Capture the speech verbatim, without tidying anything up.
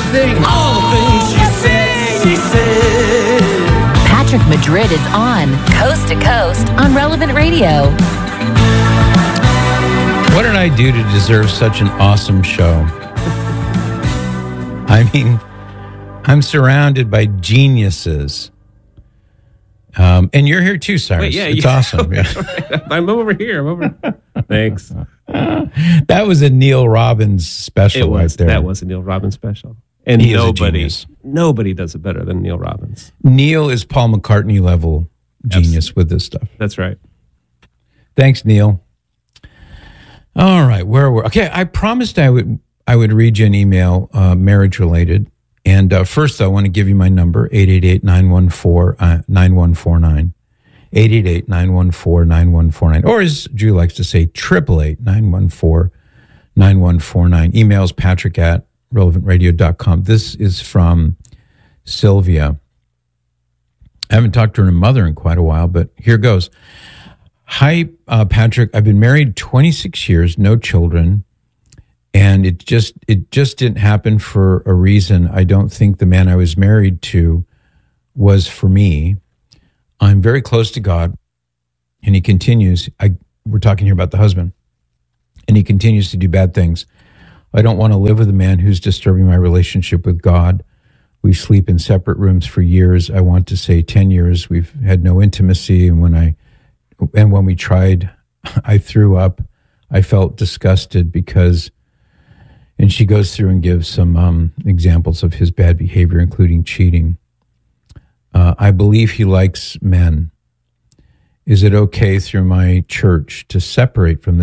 everything, all the things she said, she said. Patrick Madrid is on Coast to Coast on Relevant Radio. What did I do to deserve such an awesome show? I mean, I'm surrounded by geniuses. Um, and you're here too, Cyrus. Wait, yeah, it's yeah. awesome. Yeah. I'm over here. I'm over. Thanks. That was a Neil Robbins special It was. right there. That was a Neil Robbins special. And He is a nobody, genius. nobody does it better than Neil Robbins. Neil is Paul McCartney level genius Absolutely. with this stuff. That's right. Thanks, Neil. All right, where were okay? I promised I would I would read you an email, uh, marriage related. And uh, first, I want to give you my number: eight eight eight, nine one four, nine one four nine. eight eight eight, nine one four, nine one four nine. Or as Drew likes to say, triple eight, nine one four, nine one four nine. Emails Patrick at relevant radio dot com. This is from Sylvia. I haven't talked to her mother in quite a while, but here goes. Hi, uh, Patrick. I've been married twenty-six years, no children, and it just it just didn't happen for a reason. I don't think the man I was married to was for me. I'm very close to God, and he continues. I we're talking here about the husband, and he continues to do bad things. I don't want to live with a man who's disturbing my relationship with God. We sleep in separate rooms for years. I want to say ten years. We've had no intimacy, and when I And when we tried, I threw up. I felt disgusted because, and she goes through and gives some um, examples of his bad behavior, including cheating. Uh, I believe he likes men. Is it okay through my church to separate from this